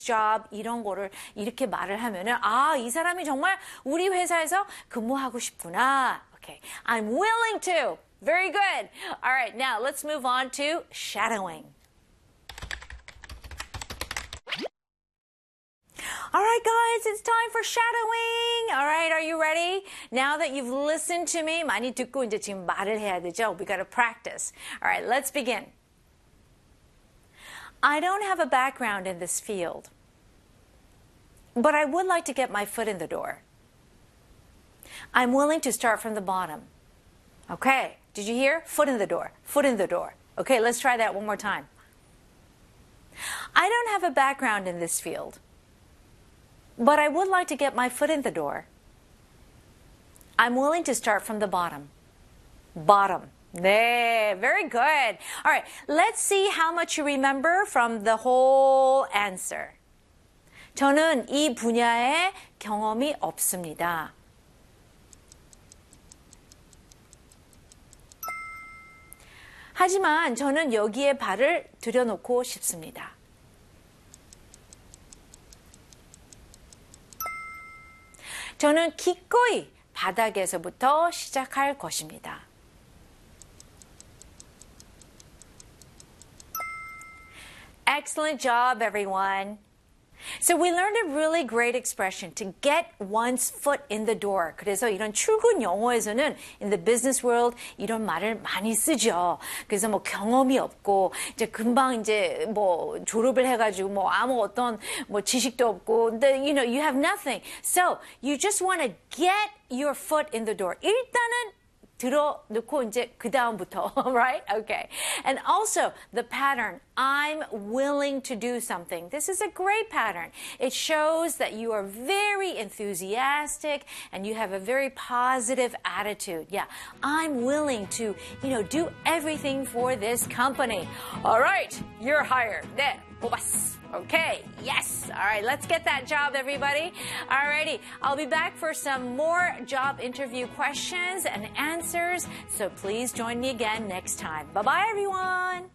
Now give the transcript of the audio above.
job 이런 거를 이렇게 말을 하면은 아, 이 사람이 정말 우리 회사에서 근무하고 싶구나. Okay. I'm willing to. Very good. All right, now let's move on to shadowing. All right, guys, it's time for shadowing. All right, are you ready? Now that you've listened to me, 많이 듣고 이제 지금 말을 해야 되죠? We got to practice. All right, let's begin. I don't have a background in this field, but I would like to get my foot in the door. I'm willing to start from the bottom. Okay, did you hear? Foot in the door, foot in the door. Okay, let's try that one more time. I don't have a background in this field, but I would like to get my foot in the door. I'm willing to start from the bottom. Bottom. 네, very good. All right, let's see how much you remember from the whole answer. 저는 이 분야에 경험이 없습니다. 하지만 저는 여기에 발을 들여놓고 싶습니다. 저는 기꺼이 바닥에서부터 시작할 것입니다. Excellent job, everyone. So we learned a really great expression to get one's foot in the door. 그래서 이런 출근 영어에서는 in the business world 이런 말을 많이 쓰죠. 그래서 뭐 경험이 없고 이제 금방 이제 뭐 졸업을 해가지고 뭐 아무 어떤 뭐 지식도 없고 you know you have nothing. So you just want to get your foot in the door. 일단은 들어놓고 이제 그 다음부터, right? Okay. And also the pattern, I'm willing to do something. This is a great pattern. It shows that you are very enthusiastic and you have a very positive attitude. Yeah, I'm willing to, you know, do everything for this company. All right, you're hired. 네, 뽑았어. Okay, yes. All right, let's get that job, everybody. Alrighty, I'll be back for some more job interview questions and answers, so please join me again next time. Bye-bye, everyone.